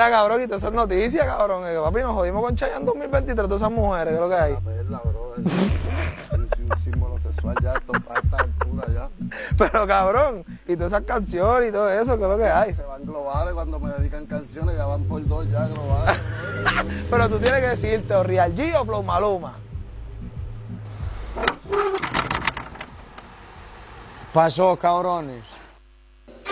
Mira, cabrón, y todas esas noticias, cabrón. Que, papi, nos jodimos con Chayanne en 2023, todas esas mujeres, ¿qué es lo que hay? La perla, brother. Un símbolo sexual ya, esto a esta altura ya. Pero, cabrón, y todas esas canciones y todo eso, ¿qué es lo que hay? Se van globales cuando me dedican canciones, ya van por 2 ya globales. Pero tú tienes que decirte, o Real G o Flow Maluma. Pasó, cabrones.